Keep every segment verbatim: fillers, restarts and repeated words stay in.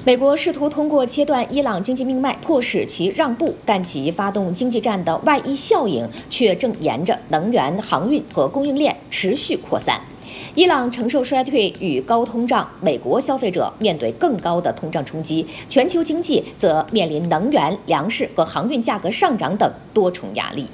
美国试图通过切断伊朗经济命脉，迫使其让步，但其发动经济战的外溢效应却正沿着能源、航运和供应链持续扩散。伊朗承受衰退与高通胀，美国消费者面对更高的通胀冲击，全球经济则面临能源、粮食和航运价格上涨等多重压力。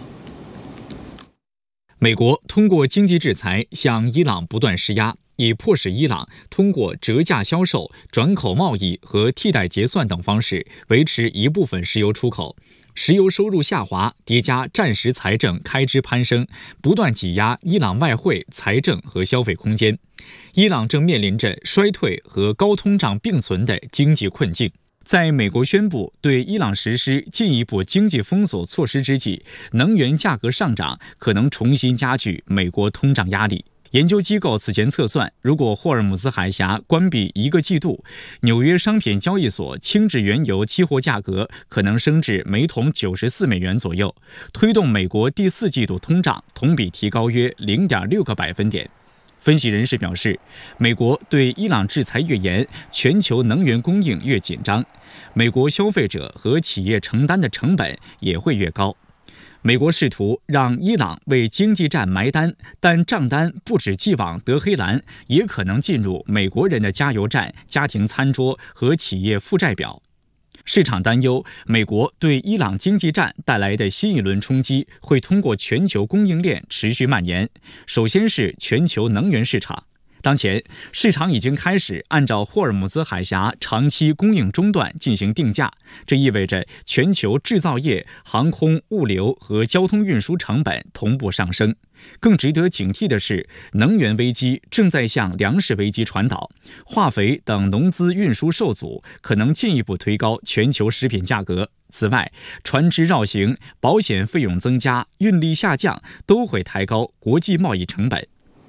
美国通过经济制裁向伊朗不断施压，以迫使伊朗通过折价销售、转口贸易和替代结算等方式维持一部分石油出口。石油收入下滑，叠加战时财政开支攀升，不断挤压伊朗外汇、财政和消费空间。伊朗正面临着衰退和高通胀并存的经济困境。在美国宣布对伊朗实施进一步经济封锁措施之际，能源价格上涨可能重新加剧美国通胀压力。研究机构此前测算，如果霍尔木兹海峡关闭一个季度，纽约商品交易所轻质原油期货价格可能升至每桶九十四美元左右，推动美国第四季度通胀同比提高约 零点六个百分点。分析人士表示，美国对伊朗制裁越严，全球能源供应越紧张，美国消费者和企业承担的成本也会越高。美国试图让伊朗为经济战埋单，但账单不止寄往德黑兰，也可能进入美国人的加油站、家庭餐桌和企业负债表。市场担忧，美国对伊朗经济战带来的新一轮冲击会通过全球供应链持续蔓延。首先是全球能源市场。当前，市场已经开始按照霍尔木兹海峡长期供应中断进行定价，这意味着全球制造业、航空、物流和交通运输成本同步上升。更值得警惕的是，能源危机正在向粮食危机传导，化肥等农资运输受阻，可能进一步推高全球食品价格。此外，船只绕行、保险费用增加、运力下降都会抬高国际贸易成本。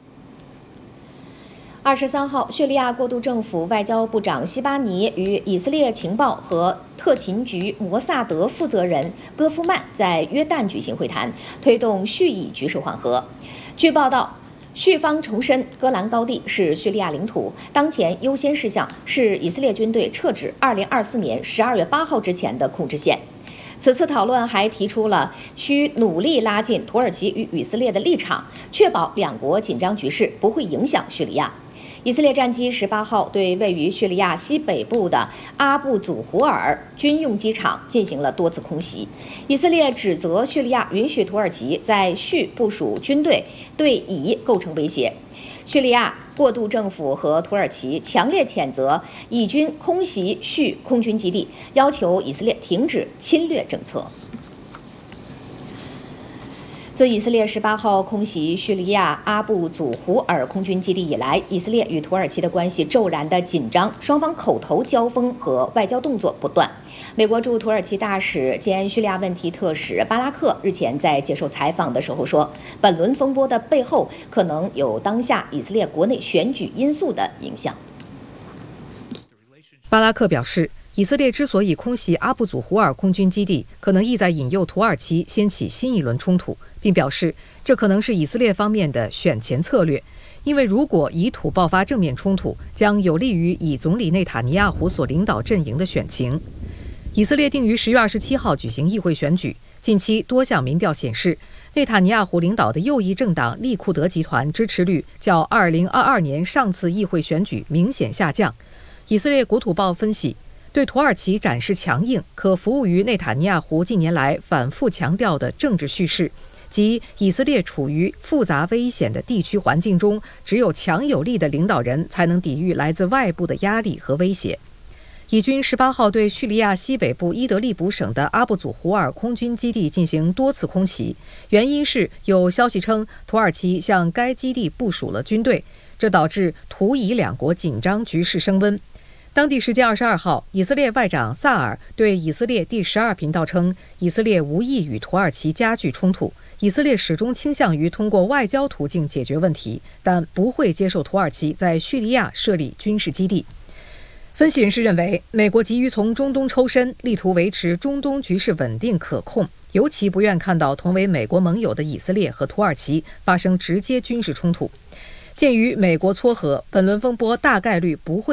二十三号，叙利亚过渡政府外交部长西巴尼与以色列情报和特勤局摩萨德负责人戈夫曼在约旦举行会谈，推动叙以局势缓和。据报道，叙方重申戈兰高地是叙利亚领土，当前优先事项是以色列军队撤至二零二四年十二月八号之前的控制线。此次讨论还提出了需努力拉近土耳其与以色列的立场，确保两国紧张局势不会影响叙利亚。以色列战机十八号对位于叙利亚西北部的阿布祖胡尔军用机场进行了多次空袭。以色列指责叙利亚允许土耳其在叙部署军队，对以构成威胁。叙利亚过渡政府和土耳其强烈谴责以军空袭叙空军基地，要求以色列停止侵略政策。自以色列十八号空袭叙利亚阿布祖胡尔空军基地以来，以色列与土耳其的关系骤然的紧张，双方口头交锋和外交动作不断。美国驻土耳其大使兼叙利亚问题特使巴拉克日前在接受采访的时候说，本轮风波的背后可能有当下以色列国内选举因素的影响。 巴拉克表示，以色列之所以空袭阿布祖胡尔空军基地，可能意在引诱土耳其掀起新一轮冲突，并表示这可能是以色列方面的选前策略，因为如果以土爆发正面冲突，将有利于以总理内塔尼亚胡所领导阵营的选情。以色列定于十月二十七号举行议会选举，近期多项民调显示，内塔尼亚胡领导的右翼政党利库德集团支持率较二零二二年上次议会选举明显下降。以色列国土报分析，对土耳其展示强硬，可服务于内塔尼亚胡近年来反复强调的政治叙事，即以色列处于复杂危险的地区环境中，只有强有力的领导人才能抵御来自外部的压力和威胁。以军十八号对叙利亚西北部伊德利卜省的阿布祖胡尔空军基地进行多次空袭，原因是有消息称土耳其向该基地部署了军队，这导致土以两国紧张局势升温。当地时间二十二号，以色列外长萨尔对以色列第十二频道称，以色列无意与土耳其加剧冲突，以色列始终倾向于通过外交途径解决问题，但不会接受土耳其在叙利亚设立军事基地。分析人士认为，美国急于从中东抽身，力图维持中东局势稳定可控，尤其不愿看到同为美国盟友的以色列和土耳其发生直接军事冲突。鉴于美国撮合，本轮风波大概率不会